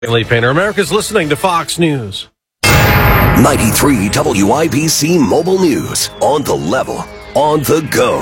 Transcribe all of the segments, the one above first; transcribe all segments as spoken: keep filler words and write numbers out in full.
Lee Painter, America's listening to Fox News. ninety-three W I B C Mobile News. On the level, on the go.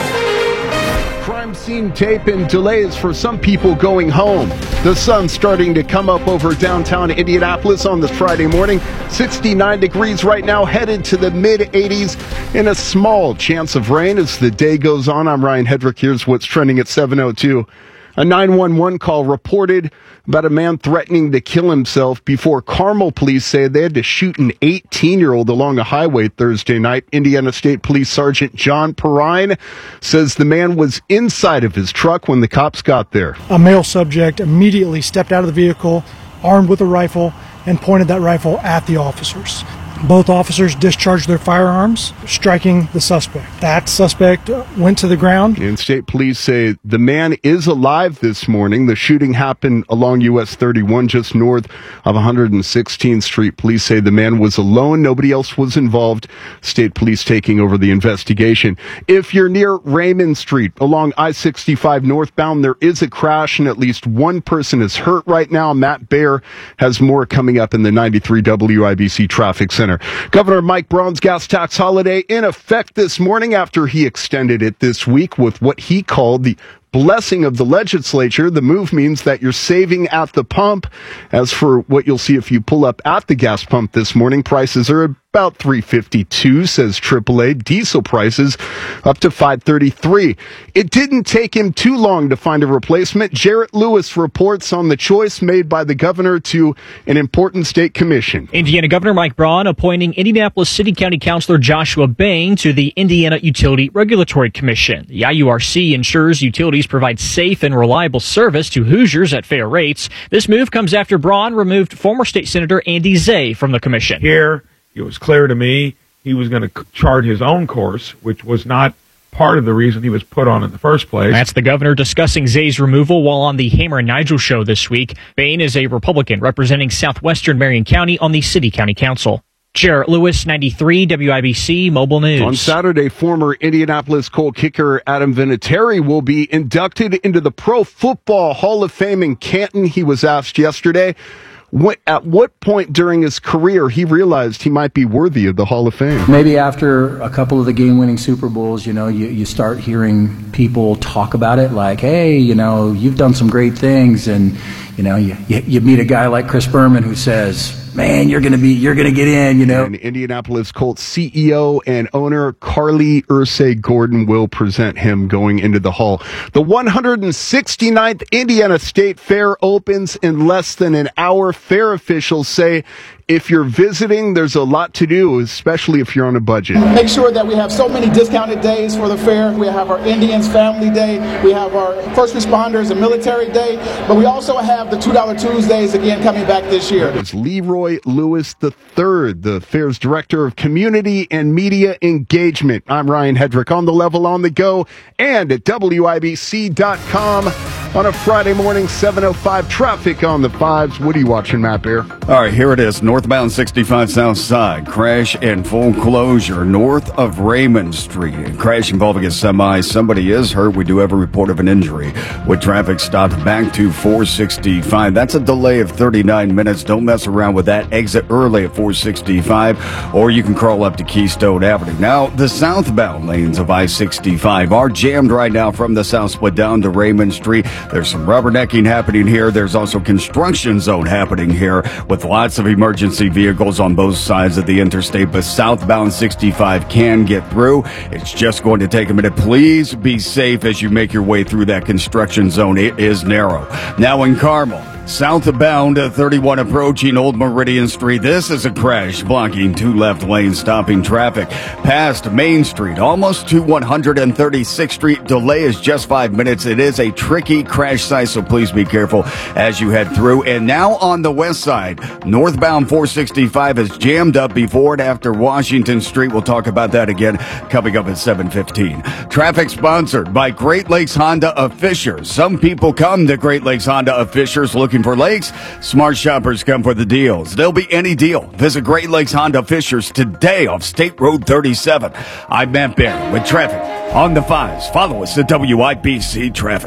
Crime scene tape and delays for some people going home. The sun's starting to come up over downtown Indianapolis on this Friday morning. sixty-nine degrees right now, headed to the mid eighties, and a small chance of rain as the day goes on. I'm Ryan Hedrick. Here's what's trending at seven oh two. A nine one one call reported about a man threatening to kill himself before Carmel police said they had to shoot an eighteen-year-old along a highway Thursday night. Indiana State Police Sergeant John Perrine says the man was inside of his truck when the cops got there. A male subject immediately stepped out of the vehicle, armed with a rifle, and pointed that rifle at the officers. Both officers discharged their firearms, striking the suspect. That suspect went to the ground. And state police say the man is alive this morning. The shooting happened along U S thirty-one, just north of one hundred sixteenth Street. Police say the man was alone. Nobody else was involved. State police taking over the investigation. If you're near Raymond Street along I sixty-five northbound, there is a crash and at least one person is hurt right now. Matt Baer has more coming up in the ninety-three W I B C Traffic Center. Governor Mike Braun's gas tax holiday in effect this morning after he extended it this week with what he called the blessing of the legislature. The move means that you're saving at the pump. As for what you'll see if you pull up at the gas pump this morning, prices are about three fifty-two, says triple A. Diesel prices up to five thirty-three. It didn't take him too long to find a replacement. Jarrett Lewis reports on the choice made by the governor to an important state commission. Indiana Governor Mike Braun appointing Indianapolis City County Councilor Joshua Bain to the Indiana Utility Regulatory Commission. The I U R C ensures utilities provide safe and reliable service to Hoosiers at fair rates. This move comes after Braun removed former state senator Andy Zay from the commission. Here, it was clear to me he was going to chart his own course, which was not part of the reason he was put on in the first place. That's the governor discussing Zay's removal while on the Hammer and Nigel show this week. Bain is a Republican representing southwestern Marion County on the City County Council. Jarrett Lewis, ninety-three W I B C Mobile News. On Saturday, former Indianapolis Colts kicker Adam Vinatieri will be inducted into the Pro Football Hall of Fame in Canton. He was asked yesterday what, at what point during his career he realized he might be worthy of the Hall of Fame. Maybe after a couple of the game-winning Super Bowls, you know, you, you start hearing people talk about it like, hey, you know, you've done some great things. And, you know, you, you, you meet a guy like Chris Berman who says, man, you're going to be, you're going to get in, you know. And Indianapolis Colts C E O and owner Carly Ursay Gordon will present him going into the Hall. The one hundred sixty-ninth Indiana State Fair opens in less than an hour. Fair officials say if you're visiting, there's a lot to do, especially if you're on a budget. Make sure that we have so many discounted days for the fair. We have our Indians Family Day. We have our First Responders and Military Day. But we also have the two dollar Tuesdays again coming back this year. It's Leroy Lewis the third, the fair's Director of Community and Media Engagement. I'm Ryan Hedrick, on the level, on the go, and at W I B C dot com on a Friday morning, seven oh five. Traffic on the fives. What are you watching, Matt Bear? All right, here it is. Northbound sixty-five South Side. Crash and full closure north of Raymond Street. A crash involving a semi. Somebody is hurt. We do have a report of an injury. With traffic stopped back to four sixty-five. That's a delay of thirty-nine minutes. Don't mess around with that. Exit early at four sixty-five, or you can crawl up to Keystone Avenue. Now, the southbound lanes of I sixty-five are jammed right now from the south split down to Raymond Street. There's some rubbernecking happening here. There's also construction zone happening here with lots of emergency vehicles on both sides of the interstate, but southbound sixty-five can get through. It's just going to take a minute. Please be safe as you make your way through that construction zone. It is narrow. Now in Carmel, southbound thirty-one approaching Old Meridian Street. This is a crash blocking two left lanes, stopping traffic past Main Street, almost to one hundred thirty-sixth Street. Delay is just five minutes. It is a tricky crash site, so please be careful as you head through. And now on the west side, northbound four sixty-five is jammed up before and after Washington Street. We'll talk about that again coming up at seven fifteen. Traffic sponsored by Great Lakes Honda of Fishers. Some people come to Great Lakes Honda of Fishers looking for lakes. Smart shoppers come for the deals. There'll be any deal. Visit Great Lakes Honda Fishers today off State Road thirty-seven. I'm Matt Bear with traffic on the fives. Follow us at W I B C Traffic.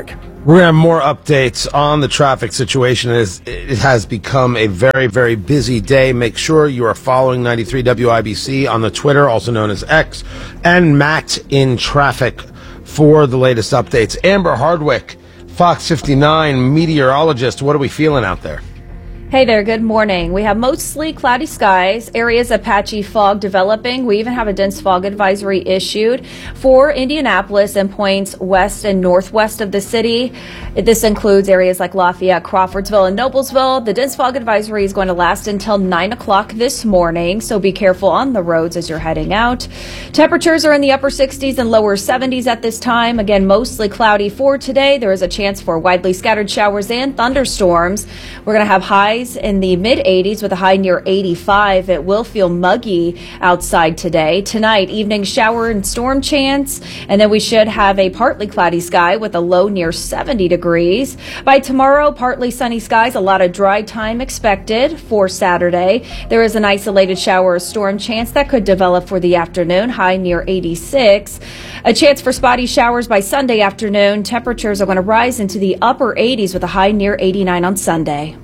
We're going to have more updates on the traffic situation. It, is, it has become a very, very busy day. Make sure you are following ninety-three W I B C on the Twitter, also known as X, and Matt in Traffic for the latest updates. Amber Hardwick, Fox fifty-nine meteorologist. What are we feeling out there? Hey there, good morning. We have mostly cloudy skies, areas of patchy fog developing. We even have a dense fog advisory issued for Indianapolis and points west and northwest of the city. This includes areas like Lafayette, Crawfordsville, and Noblesville. The dense fog advisory is going to last until nine o'clock this morning, so be careful on the roads as you're heading out. Temperatures are in the upper sixties and lower seventies at this time. Again, mostly cloudy for today. There is a chance for widely scattered showers and thunderstorms. We're going to have highs in the mid eighties with a high near eighty-five. It will feel muggy outside today. Tonight, evening shower and storm chance, and then we should have a partly cloudy sky with a low near seventy degrees. By tomorrow, partly sunny skies, a lot of dry time expected for Saturday. There is an isolated shower or storm chance that could develop for the afternoon, high near eighty-six. A chance for spotty showers by Sunday afternoon. Temperatures are going to rise into the upper eighties with a high near eighty-nine on Sunday.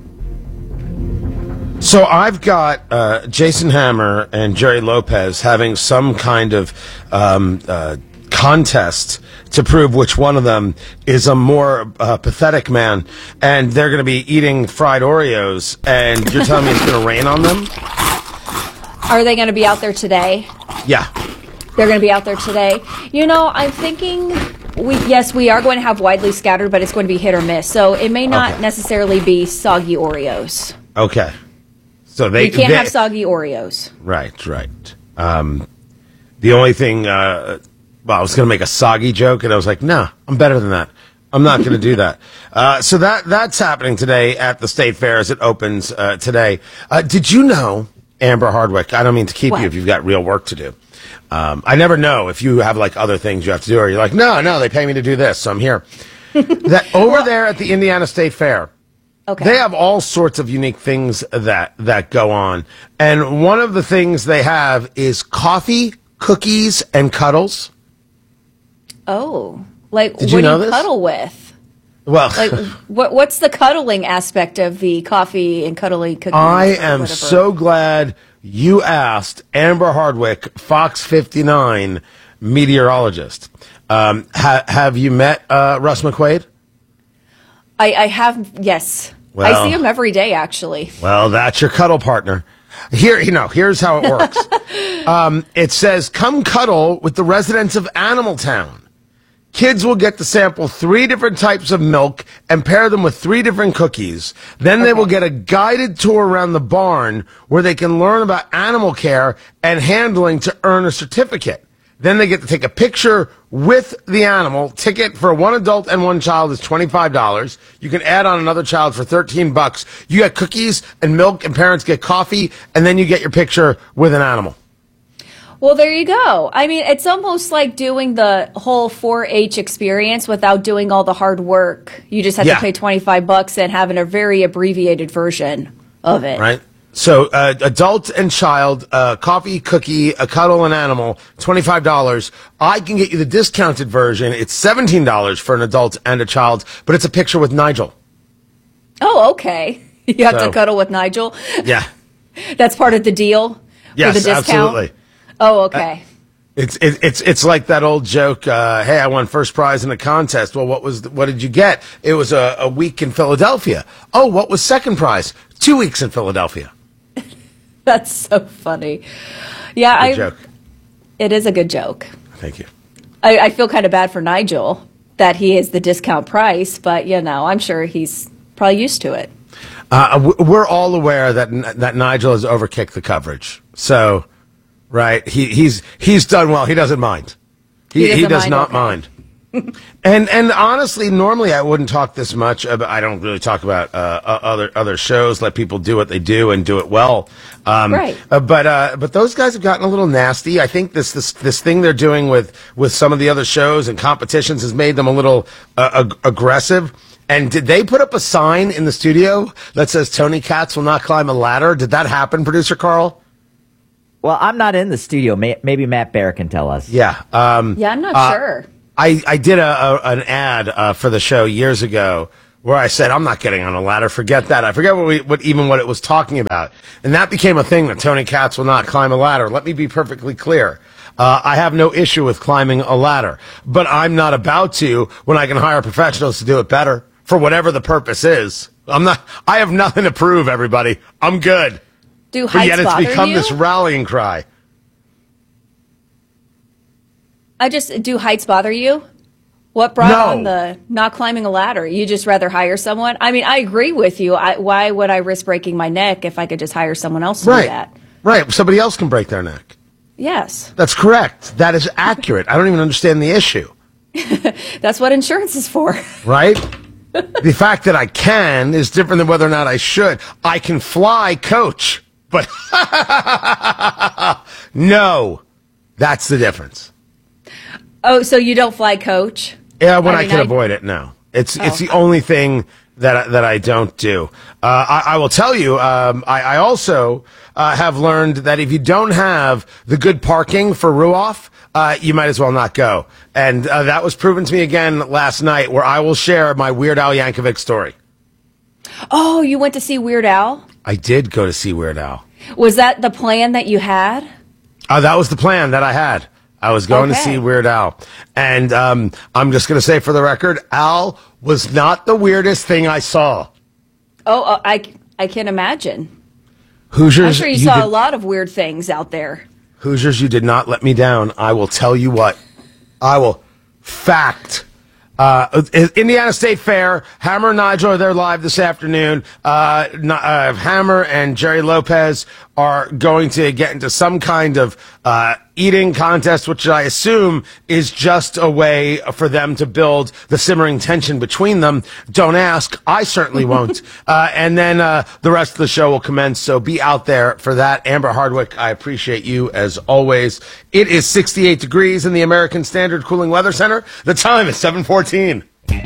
So I've got uh, Jason Hammer and Jerry Lopez having some kind of um, uh, contest to prove which one of them is a more uh, pathetic man, and they're going to be eating fried Oreos, and you're telling me it's going to rain on them? Are they going to be out there today? Yeah. They're going to be out there today. You know, I'm thinking, we yes, we are going to have widely scattered, but it's going to be hit or miss, so it may not Okay. necessarily be soggy Oreos. Okay. So they We can't they, have soggy Oreos. Right, right. Um, the only thing, uh, well, I was going to make a soggy joke, and I was like, nah, I'm better than that. I'm not going to do that. Uh, so that that's happening today at the State Fair as it opens uh, today. Uh, did you know, Amber Hardwick, I don't mean to keep What? you if you've got real work to do. Um, I never know if you have, like, other things you have to do, or you're like, no, no, they pay me to do this, so I'm here. That over there at the Indiana State Fair, Okay. they have all sorts of unique things that that go on. And one of the things they have is coffee, cookies, and cuddles. Oh, like Did what you do know you this? cuddle with? Well, Like, what what's the cuddling aspect of the coffee and cuddling cookies? I or am whatever? so glad you asked Amber Hardwick, Fox fifty-nine meteorologist. Um, ha- have you met uh, Russ McQuaid? I, I have, yes. Well- I see him every day, actually. Well, that's your cuddle partner. Here, you know, here's how it works. um, it says, come cuddle with the residents of Animal Town. Kids will get to sample three different types of milk and pair them with three different cookies. Then they Okay. will get a guided tour around the barn where they can learn about animal care and handling to earn a certificate. Then they get to take a picture with the animal. Ticket for one adult and one child is twenty-five dollars. You can add on another child for thirteen bucks. You get cookies and milk, and parents get coffee, and then you get your picture with an animal. Well, there you go. I mean, it's almost like doing the whole four H experience without doing all the hard work. You just have Yeah. to pay twenty-five bucks and having a very abbreviated version of it. Right? So, uh, adult and child, uh, coffee, cookie, a cuddle, and animal, twenty-five dollars. I can get you the discounted version. It's seventeen dollars for an adult and a child, but it's a picture with Nigel. Oh, okay. You have So- to cuddle with Nigel. Yeah. That's part of the deal Yes, for the discount. absolutely. Oh, okay. It's it, it's it's like that old joke. Uh, hey, I won first prize in a contest. Well, what was the, what did you get? It was a, a week in Philadelphia. Oh, what was second prize? Two weeks in Philadelphia. That's so funny. Yeah, Good I. joke. It is a good joke. Thank you. I, I feel kind of bad for Nigel that he is the discount price, but you know, I'm sure he's probably used to it. Uh, w- we're all aware that that Nigel has overkicked the coverage. So, right, he, he's he's done well. He doesn't mind. He He he, doesn't does mind, not okay. mind. and and honestly, normally I wouldn't talk this much. About, I don't really talk about uh, o- other other shows. Let people do what they do and do it well. Um, Right. Uh, but uh, but those guys have gotten a little nasty. I think this this this thing they're doing with with some of the other shows and competitions has made them a little uh, ag- aggressive. And did they put up a sign in the studio that says Tony Katz will not climb a ladder? Did that happen, producer Carl? Well, I'm not in the studio. May- Maybe Matt Bear can tell us. Yeah. Um, Yeah, I'm not uh, sure. I, I did a, a an ad uh, for the show years ago where I said, I'm not getting on a ladder. Forget that. I forget what, we, what even what it was talking about. And that became a thing, that Tony Katz will not climb a ladder. Let me be perfectly clear. Uh, I have no issue with climbing a ladder, but I'm not about to when I can hire professionals to do it better for whatever the purpose is. I'm not, I have nothing to prove, everybody. I'm good. Do but heights yet it's bother become you? this rallying cry. I just, do heights bother you? What brought No. on the not climbing a ladder? You just rather hire someone? I mean, I agree with you. I, why would I risk breaking my neck if I could just hire someone else to Right. do that? Right. Somebody else can break their neck. Yes. That's correct. That is accurate. I don't even understand the issue. That's what insurance is for. Right? The fact that I can is different than whether or not I should. I can fly coach, but no, that's the difference. Oh, so you don't fly coach? Yeah, when I, mean, can avoid it, no. It's Oh. it's the only thing that I, that I don't do. Uh, I, I will tell you, um, I, I also uh, have learned that if you don't have the good parking for Ruoff, uh, you might as well not go. And uh, that was proven to me again last night, where I will share my Weird Al Yankovic story. Oh, you went to see Weird Al? I did go to see Weird Al. Was that the plan that you had? Uh, that was the plan that I had. I was going Okay. to see Weird Al. And um, I'm just going to say for the record, Al was not the weirdest thing I saw. Oh, uh, I, I can imagine. Hoosiers, I'm sure you, you saw did- a lot of weird things out there. Hoosiers, you did not let me down. I will tell you what. I will. Fact. Uh, Indiana State Fair. Hammer and Nigel are there live this afternoon. Uh, uh, Hammer and Jerry Lopez are going to get into some kind of uh, eating contest, which I assume is just a way for them to build the simmering tension between them. Don't ask. I certainly won't. uh, and then uh, the rest of the show will commence, so be out there for that. Amber Hardwick, I appreciate you as always. It is sixty-eight degrees in the American Standard Cooling Weather Center. The time is seven fourteen.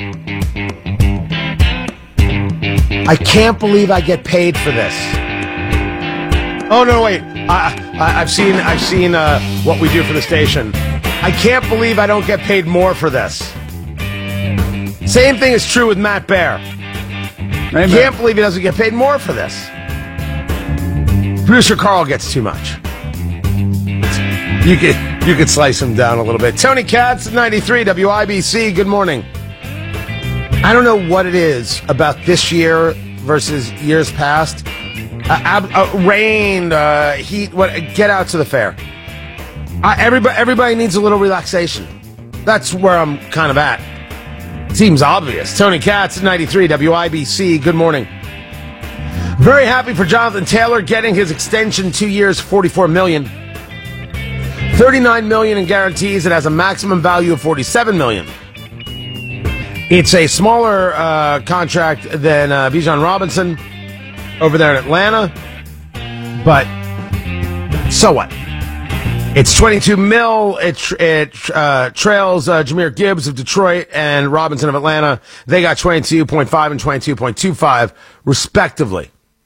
I can't believe I get paid for this. Oh no, wait! I, I, I've seen I've seen uh, what we do for the station. I can't believe I don't get paid more for this. Same thing is true with Matt Bear. I can't believe he doesn't get paid more for this. Producer Carl gets too much. You could you could slice him down a little bit. Tony Katz, ninety-three W I B C. Good morning. I don't know what it is about this year versus years past. Uh, ab- uh, rain, uh, heat, what? Get out to the fair. Uh, everybody, everybody needs a little relaxation. That's where I'm kind of at. Seems obvious. Tony Katz, ninety-three W I B C. Good morning. Very happy for Jonathan Taylor getting his extension, two years, forty-four million dollars. thirty-nine million dollars in guarantees. It has a maximum value of forty-seven million dollars. It's a smaller uh, contract than uh, Bijan Robinson over there in Atlanta, but so what? It's twenty-two mil. It tr- it uh, trails uh, Jahmyr Gibbs of Detroit and Robinson of Atlanta. They got twenty-two point five and twenty-two point two five respectively.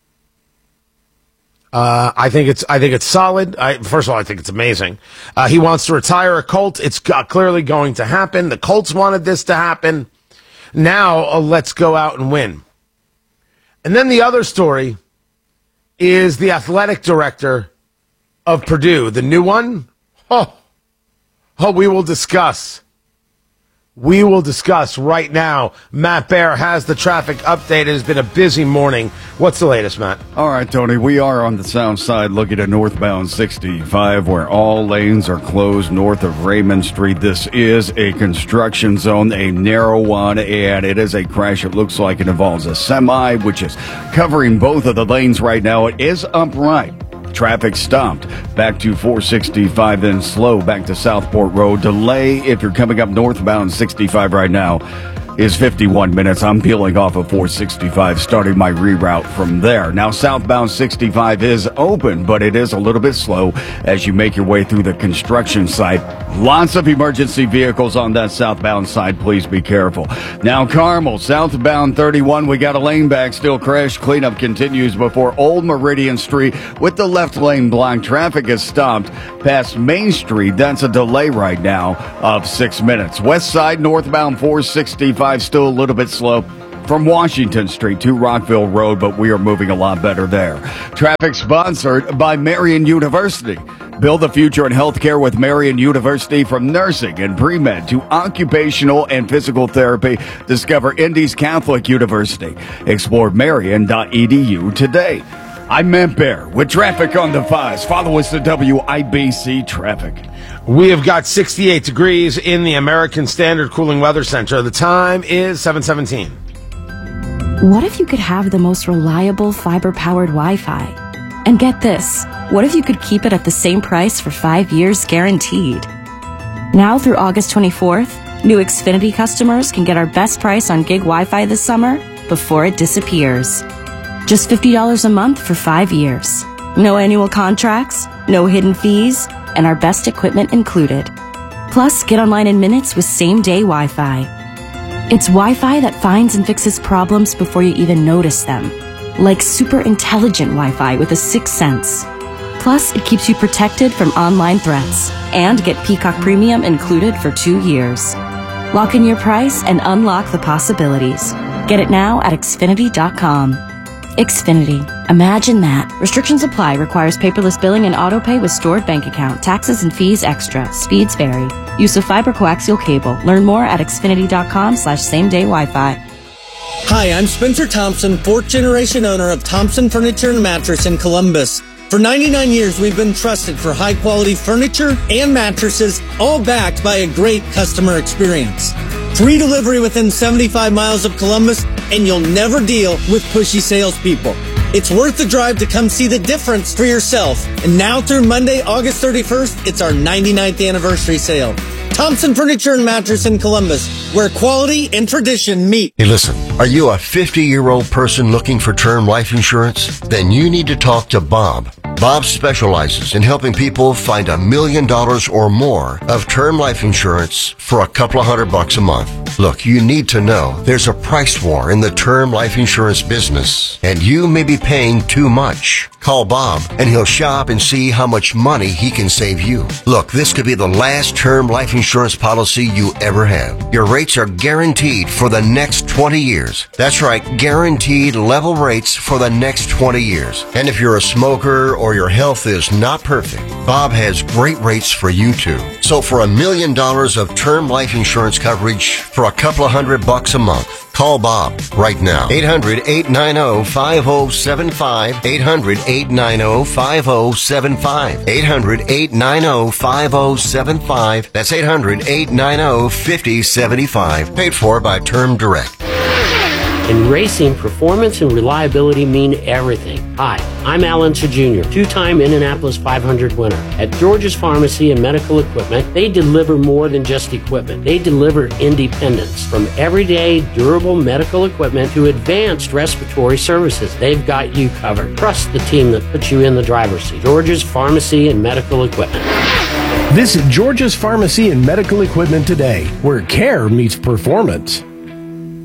Uh, I think it's I think it's solid. I, first of all, I think it's amazing. Uh, he wants to retire a Colt. It's uh, clearly going to happen. The Colts wanted this to happen. Now uh, let's go out and win. And then the other story is the athletic director of Purdue, the new one. Oh, oh, we will discuss. We will discuss right now. Matt Bear has the traffic update. It has been a busy morning. What's the latest, Matt? All right, Tony, we are on the south side looking at northbound sixty-five, where all lanes are closed north of Raymond Street. This is a construction zone, a narrow one, and it is a crash. It looks like it involves a semi, which is covering both of the lanes right now. It is upright. Traffic stopped. Back to four sixty-five, then slow back to Southport Road. Delay if you're coming up northbound sixty-five right now. is fifty-one minutes. I'm peeling off of four sixty-five, starting my reroute from there. Now, southbound sixty-five is open, but it is a little bit slow as you make your way through the construction site. Lots of emergency vehicles on that southbound side. Please be careful. Now, Carmel, southbound thirty-one, we got a lane back. Still crash cleanup continues before Old Meridian Street with the left lane blocked. Traffic is stopped past Main Street. That's a delay right now of six minutes. West side, northbound four sixty-five, still a little bit slow from Washington Street to Rockville Road, but we are moving a lot better there. Traffic sponsored by Marian University. Build the future in healthcare with Marian University. From nursing and pre-med to occupational and physical therapy. Discover Indy's Catholic University. Explore marian dot e d u today. I'm Matt Bear with traffic on the fives. Follow us at W I B C Traffic. We have got sixty-eight degrees in the American Standard Cooling Weather Center. The time is seven seventeen. What if you could have the most reliable fiber-powered Wi-Fi? And get this, what if you could keep it at the same price for five years guaranteed? Now through August twenty-fourth, new Xfinity customers can get our best price on gig Wi-Fi this summer before it disappears. Just fifty dollars a month for five years. No annual contracts, no hidden fees, and our best equipment included. Plus, get online in minutes with same-day Wi-Fi. It's Wi-Fi that finds and fixes problems before you even notice them. Like super intelligent Wi-Fi with a sixth sense. Plus, it keeps you protected from online threats. And get Peacock Premium included for two years. Lock in your price and unlock the possibilities. Get it now at Xfinity dot com. Xfinity. Imagine that. Restrictions apply. Requires paperless billing and auto pay with stored bank account. Taxes and fees extra. Speeds vary. Use of fiber coaxial cable. Learn more at Xfinity dot com slash same day Wi-Fi. Hi, I'm Spencer Thompson, fourth generation owner of Thompson Furniture and Mattress in Columbus. For ninety-nine years, we've been trusted for high quality furniture and mattresses, all backed by a great customer experience. Free delivery within seventy-five miles of Columbus, and you'll never deal with pushy salespeople. It's worth the drive to come see the difference for yourself. And now through Monday, August thirty-first, it's our ninety-ninth anniversary sale. Thompson Furniture and Mattress in Columbus, where quality and tradition meet. Hey, listen, are you a fifty-year-old person looking for term life insurance? Then you need to talk to Bob. Bob specializes in helping people find a million dollars or more of term life insurance for a couple of hundred bucks a month. Look, you need to know there's a price war in the term life insurance business, and you may be paying too much. Call Bob, and he'll shop and see how much money he can save you. Look, this could be the last term life insurance policy you ever have. Your rates are guaranteed for the next twenty years. That's right, guaranteed level rates for the next twenty years. And if you're a smoker or your health is not perfect, Bob has great rates for you too. So for a million dollars of term life insurance coverage for a couple of hundred bucks a month, call Bob right now. eight hundred, eight nine zero, five zero seven five. eight hundred, eight nine zero, five zero seven five. eight hundred, eight nine zero, five zero seven five. That's eight hundred, eight nine zero, five zero seven five. Paid for by Term Direct. In racing, performance and reliability mean everything. Hi, I'm Alan Junior, two-time Indianapolis five hundred winner. At George's Pharmacy and Medical Equipment, they deliver more than just equipment. They deliver independence. From everyday, durable medical equipment to advanced respiratory services, they've got you covered. Trust the team that puts you in the driver's seat. George's Pharmacy and Medical Equipment. Visit George's Pharmacy and Medical Equipment today, where care meets performance.